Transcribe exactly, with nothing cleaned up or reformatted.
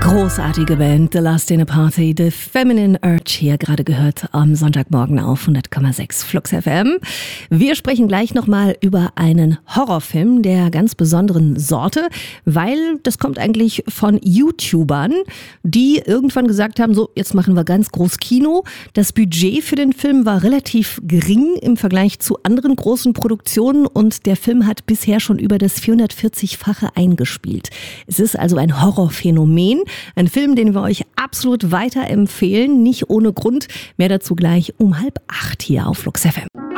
Großartige Band, The Last in a Party, The Feminine Urge, hier gerade gehört am Sonntagmorgen auf hundert Komma sechs Flux F M. Wir sprechen gleich nochmal über einen Horrorfilm der ganz besonderen Sorte, weil das kommt eigentlich von YouTubern, die irgendwann gesagt haben, so jetzt machen wir ganz groß Kino. Das Budget für den Film war relativ gering im Vergleich zu anderen großen Produktionen und der Film hat bisher schon über das vierhundertvierzig-fache eingespielt. Es ist also ein Horrorphänomen. Ein Film, den wir euch absolut weiterempfehlen, nicht ohne Grund. Mehr dazu gleich um halb acht hier auf Flux F M.